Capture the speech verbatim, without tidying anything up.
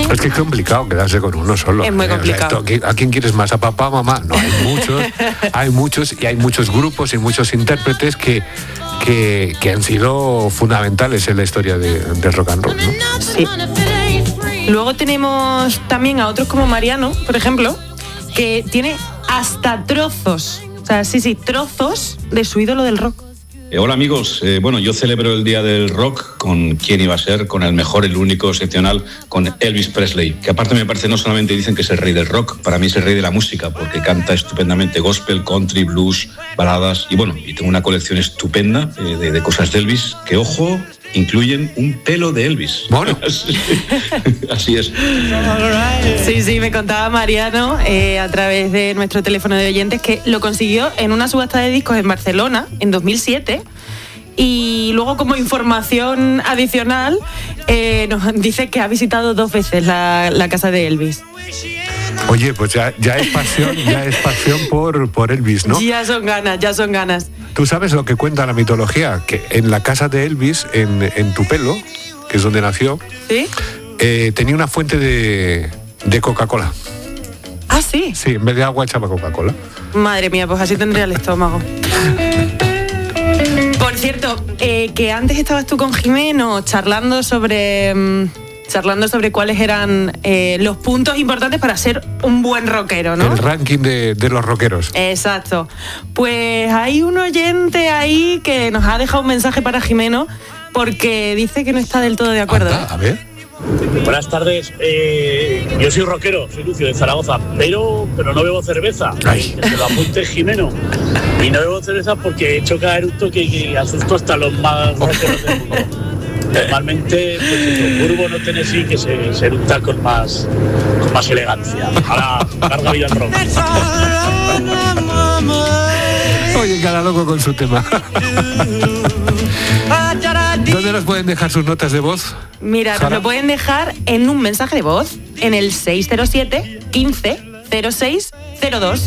Es que es complicado quedarse con uno solo. Es muy ¿eh? complicado. O sea, esto, ¿a quién quieres más? ¿A papá, mamá? No, hay muchos, hay muchos y hay muchos grupos y muchos intérpretes que, que, que han sido fundamentales en la historia de, del rock and roll, ¿no? Sí. Luego tenemos también a otros como Mariano, por ejemplo, que tiene hasta trozos, o sea, sí, sí, trozos de su ídolo del rock. Eh, hola amigos, eh, bueno, yo celebro el Día del Rock con quién iba a ser, con el mejor, el único, excepcional, con Elvis Presley, que aparte me parece, no solamente dicen que es el rey del rock, para mí es el rey de la música, porque canta estupendamente gospel, country, blues, baladas, y bueno, y tengo una colección estupenda eh, de, de cosas de Elvis, que ojo, incluyen un pelo de Elvis. Bueno. Así es. Sí, sí, me contaba Mariano eh, a través de nuestro teléfono de oyentes que lo consiguió en una subasta de discos en Barcelona en dos mil siete y luego como información adicional eh, nos dice que ha visitado dos veces la, la casa de Elvis. Oye, pues ya, ya es pasión, ya es pasión por, por Elvis, ¿no? Ya son ganas, ya son ganas. Tú sabes lo que cuenta la mitología, que en la casa de Elvis, en, en Tupelo, que es donde nació, ¿Sí? eh, tenía una fuente de, de Coca-Cola. Ah, sí. Sí, en vez de agua echaba Coca-Cola. Madre mía, pues así tendría el estómago. Por cierto, eh, que antes estabas tú con Jimeno charlando sobre... Mmm, charlando sobre cuáles eran eh, los puntos importantes para ser un buen rockero, ¿no? El ranking de, de los rockeros. Exacto. Pues hay un oyente ahí que nos ha dejado un mensaje para Jimeno porque dice que no está del todo de acuerdo. Anda, a ver. Buenas tardes, eh, yo soy rockero, soy Lucio de Zaragoza, pero, pero no bebo cerveza. Ay. Que se lo apunte Jimeno. Y no bebo cerveza porque he hecho caer un toque que asusto hasta los más rockeros del mundo. Normalmente, pues en Bourbon o Tennessee, que se, se eructa con más, con más elegancia. Ahora, larga vida al rock. Oye, cada loco con su tema. ¿Dónde nos pueden dejar sus notas de voz? Mira, nos Jara. lo pueden dejar en un mensaje de voz en el seis cero siete, quince, cero seis cero dos.